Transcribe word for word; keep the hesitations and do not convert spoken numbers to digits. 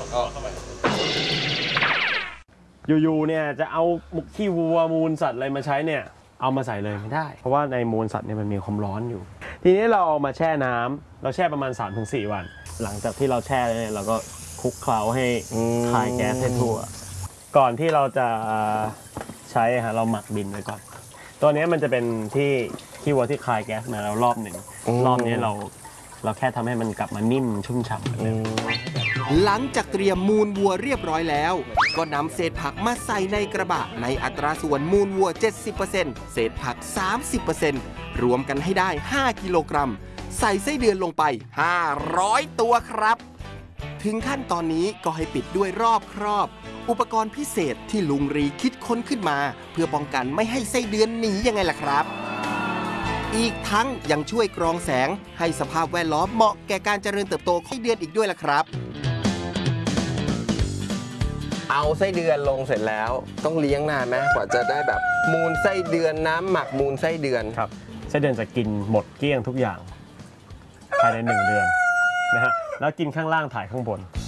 อยู่ๆเนี่ยจะเอามุกขี้วัวมูลสัตว์อะไรมาใช้เนี่ยเอามาใส่เลยไม่ได้เพราะว่าในมูลสัตว์เนี่ยมันมีความร้อนอยู่ทีนี้เราเอามาแช่น้ำเราแช่ประมาณ สามถึงสี่ วันหลังจากที่เราแช่เนี่ยเราก็คลุกเคล้าให้คายแก๊สให้ทั่วก่อนที่เราจะใช้ฮะเราหมักดินไว้ก่อนตัวนี้มันจะเป็นที่ขี้วัวที่คายแก๊สมาแล้วรอบหนึ่งรอบนี้เราเราแค่ทำให้มันกลับมานิ่มชุ่มฉ่ำหลังจากเตรียมมูลวัวเรียบร้อยแล้วก็นำเศษผักมาใส่ในกระบะในอัตราส่วนมูลวัว เจ็ดสิบเปอร์เซ็นต์ เศษผัก สามสิบเปอร์เซ็นต์ รวมกันให้ได้ ห้า กิโลกรัมใส่ไส้เดือนลงไป ห้าร้อย ตัวครับถึงขั้นตอนนี้ก็ให้ปิดด้วยรอบครอบอุปกรณ์พิเศษที่ลุงรีคิดค้นขึ้นมาเพื่อป้องกันไม่ให้ไส้เดือนหนียังไงล่ะครับอีกทั้งยังช่วยกรองแสงให้สภาพแวดล้อมเหมาะแก่การเจริญเติบโตของไส้เดือนอีกด้วยล่ะครับเอาไส้เดือนลงเสร็จแล้วต้องเลี้ยงนานไหมกว่าจะได้แบบมูลไส้เดือนน้ำหมักมูลไส้เดือนครับไส้เดือนจะกินหมดเกลี้ยงทุกอย่างภายในหนึ่งเดือนนะฮะแล้วกินข้างล่างถ่ายข้างบน